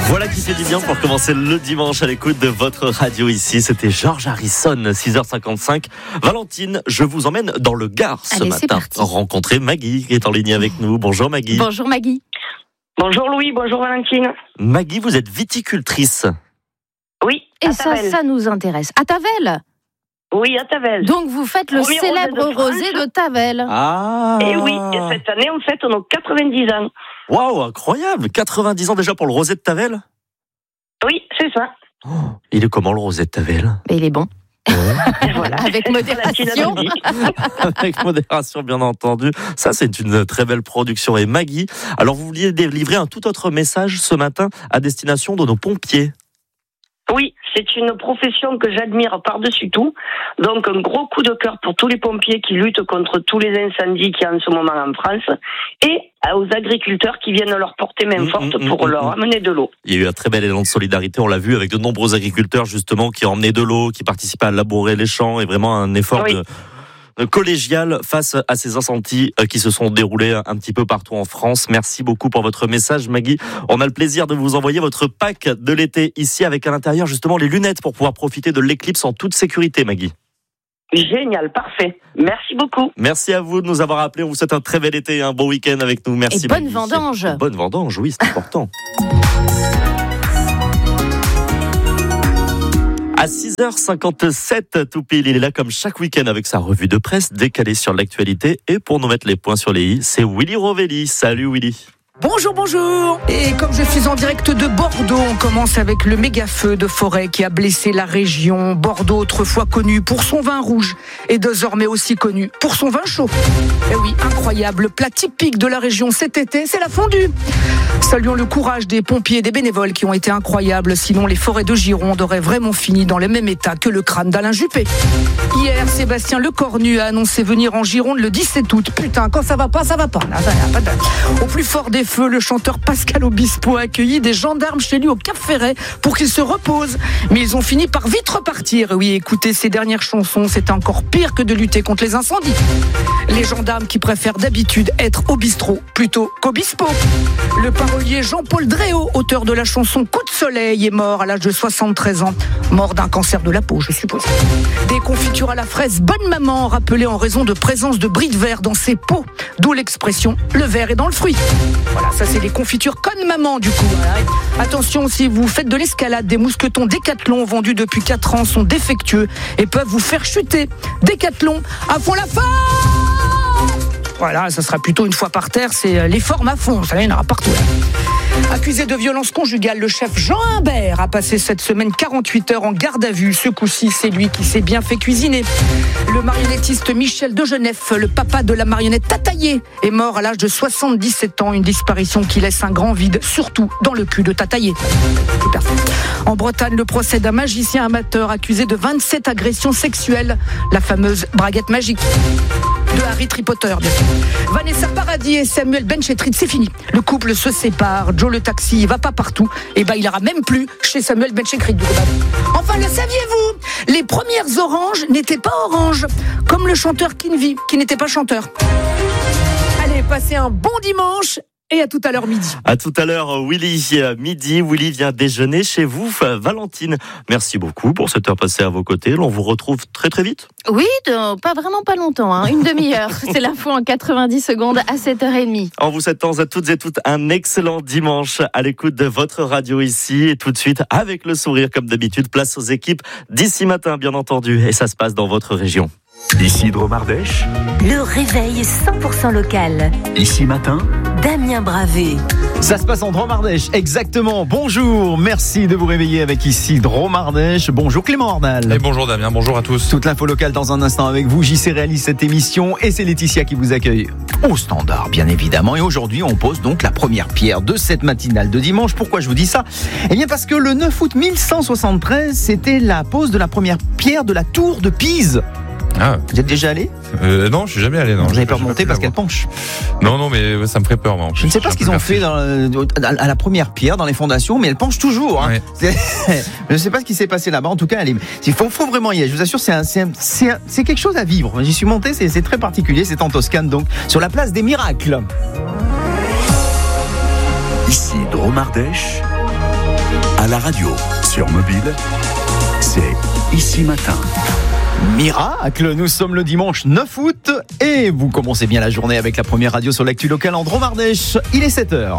Voilà qui fait du bien pour commencer le dimanche à l'écoute de votre radio ici. C'était George Harrison, 6h55. Valentine, je vous emmène dans le Gard ce matin. Rencontrer Maggie qui est en ligne avec nous. Bonjour Maggie. Bonjour Maggie. Bonjour Louis, bonjour Valentine. Maggie, vous êtes viticultrice. Oui, et ça nous intéresse. À Tavel? Oui, à Tavel. Donc vous faites le célèbre rosé de Tavel. Ah. Et oui, et cette année on fête nos 90 ans. Waouh, incroyable. 90 ans déjà pour le rosé de Tavel? Oui, c'est ça. Oh, il est comment le rosé de Tavel? Il est bon. Ouais. Voilà. Avec modération. Avec modération, bien entendu. Ça, c'est une très belle production. Et Maggie, alors vous vouliez délivrer un tout autre message ce matin à destination de nos pompiers. Oui, c'est une profession que j'admire par-dessus tout. Donc un gros coup de cœur pour tous les pompiers qui luttent contre tous les incendies qu'il y a en ce moment en France et aux agriculteurs qui viennent leur porter main forte pour leur amener de l'eau. Il y a eu un très bel élan de solidarité, on l'a vu, avec de nombreux agriculteurs justement qui emmenaient de l'eau, qui participaient à labourer les champs, et vraiment un effort collégial face à ces incendies qui se sont déroulés un petit peu partout en France. Merci beaucoup pour votre message, Maggie. On a le plaisir de vous envoyer votre pack de l'été ici avec à l'intérieur justement les lunettes pour pouvoir profiter de l'éclipse en toute sécurité, Maggie. Génial, parfait. Merci beaucoup. Merci à vous de nous avoir appelés. On vous souhaite un très bel été et un bon week-end avec nous. Merci. Et bonne vendange. Bonne vendange, oui, c'est important. À 6h57, tout pile, il est là comme chaque week-end avec sa revue de presse décalée sur l'actualité. Et pour nous mettre les points sur les i, c'est Willy Rovelli. Salut Willy. Bonjour, bonjour. Et comme je suis en direct de Bordeaux, on commence avec le méga feu de forêt qui a blessé la région. Bordeaux, autrefois connu pour son vin rouge, est désormais aussi connu pour son vin chaud. Et oui, incroyable, plat typique de la région cet été, c'est la fondue. Saluons le courage des pompiers et des bénévoles qui ont été incroyables, sinon les forêts de Gironde auraient vraiment fini dans le même état que le crâne d'Alain Juppé. Hier, Sébastien Lecornu a annoncé venir en Gironde le 17 août. Putain, quand ça va pas, ça va pas. Au plus fort des feux, le chanteur Pascal Obispo a accueilli des gendarmes chez lui au Cap Ferret pour qu'ils se reposent. Mais ils ont fini par vite repartir. Oui, écoutez, ces dernières chansons, c'était encore pire que de lutter contre les incendies. Les gendarmes qui préfèrent d'habitude être au bistrot plutôt qu'Obispo. Le parolier Jean-Paul Dréau, auteur de la chanson Coup de soleil, est mort à l'âge de 73 ans. Mort d'un cancer de la peau, je suppose. Des confitures à la fraise Bonne Maman, rappelées en raison de présence de bris de verre dans ses pots. D'où l'expression « le verre est dans le fruit ». Voilà, ça c'est les confitures Conne Maman du coup. Attention, si vous faites de l'escalade, des mousquetons Décathlon vendus depuis 4 ans sont défectueux et peuvent vous faire chuter. Décathlon, à fond la forme. Voilà, ça sera plutôt une fois par terre, c'est les formes à fond, ça y en aura partout. Accusé de violence conjugale, le chef Jean Humbert a passé cette semaine 48 heures en garde à vue. Ce coup-ci, c'est lui qui s'est bien fait cuisiner. Le marionnettiste Michel Degenef, le papa de la marionnette Tataillé, est mort à l'âge de 77 ans. Une disparition qui laisse un grand vide, surtout dans le cul de Tataillé. En Bretagne, le procès d'un magicien amateur accusé de 27 agressions sexuelles, la fameuse braguette magique. De Harry Potter, bien sûr. Vanessa Paradis et Samuel Benchetrit, c'est fini. Le couple se sépare. Joe le taxi, il va pas partout. Et il ira même plus chez Samuel Benchetrit. Enfin, le saviez-vous? Les premières oranges n'étaient pas oranges, comme le chanteur Kinvi, qui n'était pas chanteur. Allez, passez un bon dimanche. Et à tout à l'heure midi. À tout à l'heure, Willy. Midi, Willy vient déjeuner chez vous, Valentine. Merci beaucoup pour cette heure passée à vos côtés. On vous retrouve très très vite. Oui, vraiment pas longtemps, une demi-heure. C'est l'info en 90 secondes à 7h30. En vous souhaitant à toutes et toutes un excellent dimanche à l'écoute de votre radio ici. Et tout de suite, avec le sourire comme d'habitude, place aux équipes d'ici matin, bien entendu. Et ça se passe dans votre région. Ici Dromardèche. Le réveil 100% local. Ici matin. Damien Bravé. Ça se passe en Dromardèche, exactement. Bonjour, merci de vous réveiller avec ici Dromardèche. Bonjour Clément Ornal. Et bonjour Damien, bonjour à tous. Toute l'info locale dans un instant avec vous. JC réalise cette émission et c'est Laetitia qui vous accueille au standard, bien évidemment. Et aujourd'hui, on pose donc la première pierre de cette matinale de dimanche. Pourquoi je vous dis ça? Eh bien parce que le 9 août 1173, c'était la pose de la première pierre de la tour de Pise. Ah. Vous êtes déjà allé? Non, je suis jamais allé. Non. Vous avez peur de monter parce qu'elle penche? Non, mais ça me ferait peur. Moi, je ne sais pas ce qu'ils ont fait à la première pierre dans les fondations, mais elle penche toujours. Hein. Ouais. Je ne sais pas ce qui s'est passé là-bas. En tout cas, il faut vraiment y aller. Je vous assure, c'est quelque chose à vivre. J'y suis monté, c'est très particulier. C'est en Toscane, donc sur la place des Miracles. Ici Dromardèche. À la radio, sur mobile, c'est Ici Matin. Miracle, nous sommes le dimanche 9 août et vous commencez bien la journée avec la première radio sur l'actu locale en Drôme-Ardèche. Il est 7h.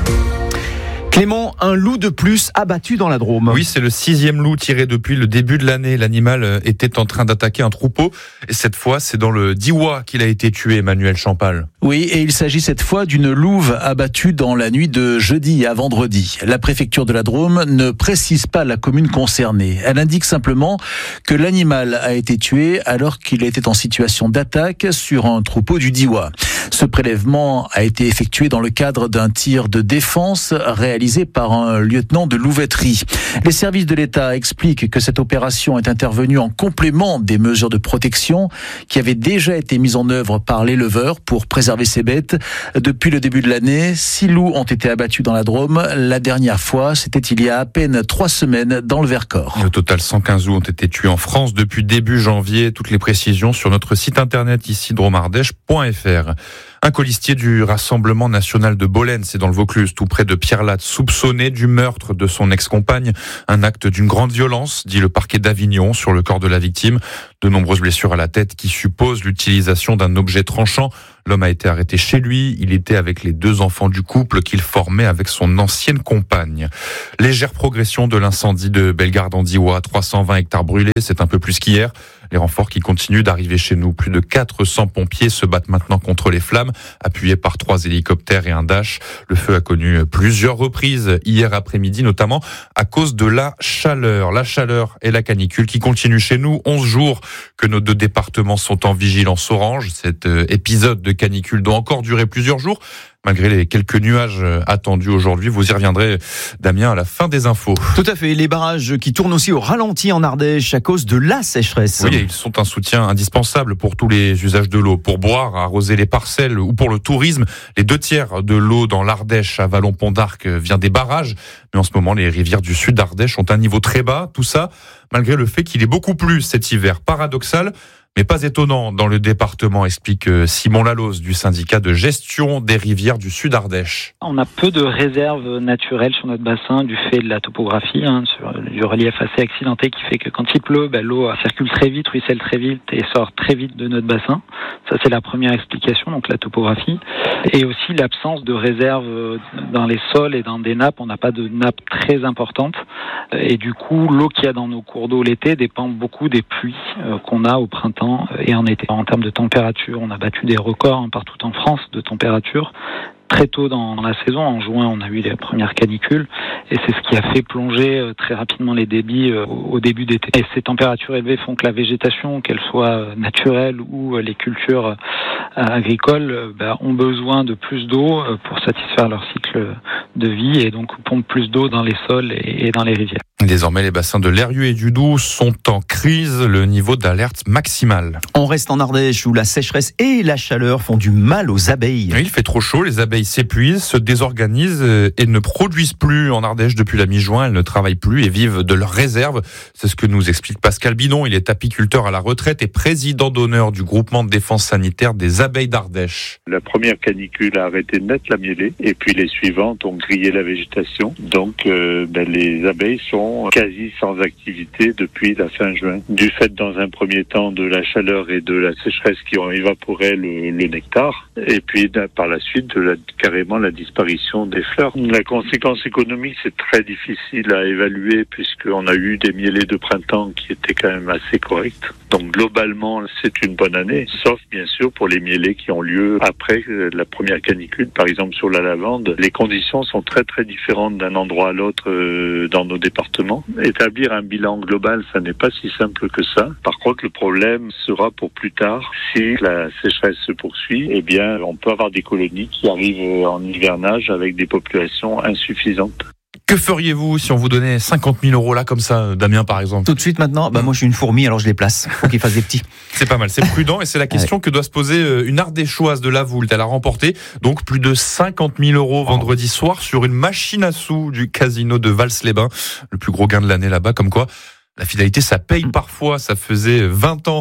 Clément, un loup de plus abattu dans la Drôme. Oui, c'est le 6e loup tiré depuis le début de l'année. L'animal était en train d'attaquer un troupeau. Et cette fois, c'est dans le Diois qu'il a été tué, Emmanuel Champal. Oui, et il s'agit cette fois d'une louve abattue dans la nuit de jeudi à vendredi. La préfecture de la Drôme ne précise pas la commune concernée. Elle indique simplement que l'animal a été tué alors qu'il était en situation d'attaque sur un troupeau du Diois. Ce prélèvement a été effectué dans le cadre d'un tir de défense réalisé par un lieutenant de louveterie. Les services de l'État expliquent que cette opération est intervenue en complément des mesures de protection qui avaient déjà été mises en œuvre par l'éleveur pour préserver ses bêtes. Depuis le début de l'année, 6 loups ont été abattus dans la Drôme. La dernière fois, c'était il y a à peine 3 semaines dans le Vercors. Au total, 115 loups ont été tués en France depuis début janvier. Toutes les précisions sur notre site internet ici dromardèche.fr. Un colistier du Rassemblement national de Bolène, c'est dans le Vaucluse, tout près de Pierrelatte, soupçonné du meurtre de son ex-compagne. Un acte d'une grande violence, dit le parquet d'Avignon, sur le corps de la victime. De nombreuses blessures à la tête qui supposent l'utilisation d'un objet tranchant. L'homme a été arrêté chez lui. Il était avec les 2 enfants du couple qu'il formait avec son ancienne compagne. Légère progression de l'incendie de Bellegarde en Diois. 320 hectares brûlés, c'est un peu plus qu'hier. Les renforts qui continuent d'arriver chez nous. Plus de 400 pompiers se battent maintenant contre les flammes, appuyés par 3 hélicoptères et un Dash. Le feu a connu plusieurs reprises hier après-midi, notamment à cause de la chaleur. La chaleur et la canicule qui continuent chez nous. 11 jours que nos 2 départements sont en vigilance orange. Cet épisode de canicule doit encore durer plusieurs jours. Malgré les quelques nuages attendus aujourd'hui, vous y reviendrez, Damien, à la fin des infos. Tout à fait, les barrages qui tournent aussi au ralenti en Ardèche à cause de la sécheresse. Oui, ils sont un soutien indispensable pour tous les usages de l'eau. Pour boire, arroser les parcelles ou pour le tourisme, les 2/3 de l'eau dans l'Ardèche à Vallon-Pont-d'Arc vient des barrages. Mais en ce moment, les rivières du sud d'Ardèche ont un niveau très bas. Tout ça, malgré le fait qu'il est beaucoup plu cet hiver. Paradoxal, mais pas étonnant dans le département, explique Simon Laloz du syndicat de gestion des rivières du Sud Ardèche. On a peu de réserves naturelles sur notre bassin du fait de la topographie, du relief assez accidenté qui fait que quand il pleut, l'eau circule très vite, ruisselle très vite et sort très vite de notre bassin. Ça, c'est la première explication, donc la topographie. Et aussi l'absence de réserves dans les sols et dans des nappes. On n'a pas de nappes très importantes. Et du coup, l'eau qu'il y a dans nos cours d'eau l'été dépend beaucoup des pluies qu'on a au printemps et en été. En termes de température, on a battu des records partout en France de température. Très tôt dans la saison, en juin, on a eu les premières canicules et c'est ce qui a fait plonger très rapidement les débits au début d'été. Et ces températures élevées font que la végétation, qu'elle soit naturelle ou les cultures agricoles, ont besoin de plus d'eau pour satisfaire leur cycle de vie et donc pompent plus d'eau dans les sols et dans les rivières. Désormais, les bassins de l'Eyrieux et du Doubs sont en crise, le niveau d'alerte maximal. On reste en Ardèche où la sécheresse et la chaleur font du mal aux abeilles. Oui, il fait trop chaud, les abeilles s'épuisent, se désorganisent et ne produisent plus en Ardèche depuis la mi-juin. Elles ne travaillent plus et vivent de leurs réserves. C'est ce que nous explique Pascal Bidon. Il est apiculteur à la retraite et président d'honneur du groupement de défense sanitaire des abeilles d'Ardèche. La première canicule a arrêté net la mielée et puis les suivantes ont grillé la végétation. Donc les abeilles sont quasi sans activité depuis la fin juin. Du fait dans un premier temps de la chaleur et de la sécheresse qui ont évaporé le nectar et puis par la suite carrément la disparition des fleurs. La conséquence économique, c'est très difficile à évaluer puisqu'on a eu des mielés de printemps qui étaient quand même assez corrects. Donc globalement, c'est une bonne année, sauf bien sûr pour les mielés qui ont lieu après la première canicule. Par exemple sur la lavande, les conditions sont très très différentes d'un endroit à l'autre dans nos départements. Établir un bilan global, ça n'est pas si simple que ça. Par contre, le problème sera pour plus tard. Si la sécheresse se poursuit, eh bien, on peut avoir des colonies qui arrivent en hivernage avec des populations insuffisantes. Que feriez-vous si on vous donnait 50 000 € là, comme ça, Damien, par exemple? Tout de suite maintenant, moi je suis une fourmi, alors je les place. Faut qu'ils fassent des petits. C'est pas mal, c'est prudent et c'est la question que doit se poser une Ardéchoise de la Voulte. Elle a remporté donc plus de 50 000 € vendredi soir sur une machine à sous du casino de Vals-les-Bains. Le plus gros gain de l'année là-bas, comme quoi la fidélité, ça paye parfois. Ça faisait 20 ans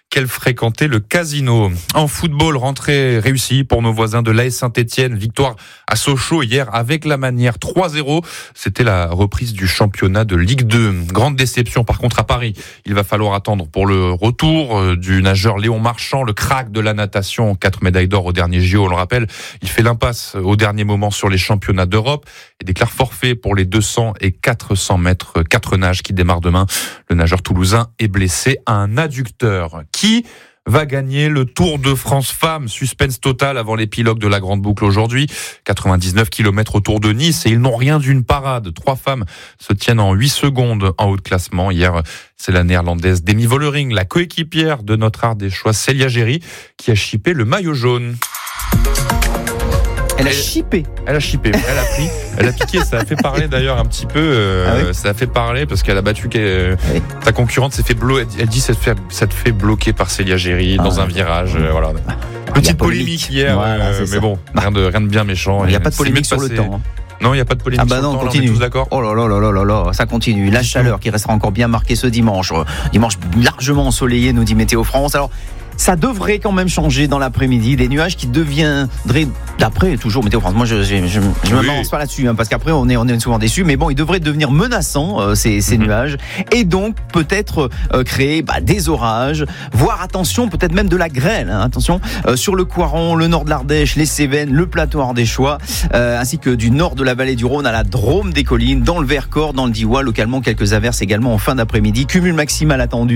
qu'elle fréquentait le casino. En football, rentrée réussie pour nos voisins de l'AS Saint-Etienne. Victoire à Sochaux hier avec la manière 3-0. C'était la reprise du championnat de Ligue 2. Grande déception par contre à Paris. Il va falloir attendre pour le retour du nageur Léon Marchand, le crack de la natation. 4 médailles d'or au dernier JO, on le rappelle. Il fait l'impasse au dernier moment sur les championnats d'Europe et déclare forfait pour les 200 et 400 mètres 4 nages qui démarrent demain. Le nageur toulousain est blessé à un adducteur. Qui va gagner le Tour de France Femmes? Suspense total avant l'épilogue de la Grande Boucle aujourd'hui. 99 km autour de Nice et ils n'ont rien d'une parade. 3 femmes se tiennent en 8 secondes en haut de classement. Hier, c'est la néerlandaise Demi Vollering, la coéquipière de notre ardéchoise Célia Géry, qui a chippé le maillot jaune. Elle a chippé. Elle a pris, elle a piqué. Ça a fait parler d'ailleurs un petit peu. Ça a fait parler parce qu'elle a battu sa concurrente. S'est fait elle dit ça te fait bloquer par Célia Géry dans un virage. Voilà. Petite polémique hier, voilà, mais ça. Bon, rien de bien méchant. Il n'y a pas de polémique sur le temps. Non, il n'y a pas de polémique. Ah bah non, on continue. est tous d'accord. Oh là, ça continue. La chaleur qui restera encore bien marquée ce dimanche. Dimanche largement ensoleillé, nous dit Météo France. Alors, ça devrait quand même changer dans l'après-midi. Des nuages qui deviendraient, d'après toujours Météo France. Moi, je me m'avance pas là-dessus, parce qu'après, on est souvent déçus. Mais bon, ils devraient devenir menaçants, ces nuages. Et donc, peut-être créer des orages. Voire, attention, peut-être même de la grêle. Attention, sur le Coiron, le nord de l'Ardèche, les Cévennes, le plateau ardéchois, ainsi que du nord de la vallée du Rhône à la Drôme des collines, dans le Vercors, dans le Diois. Localement, quelques averses également en fin d'après-midi. Cumul maximal attendu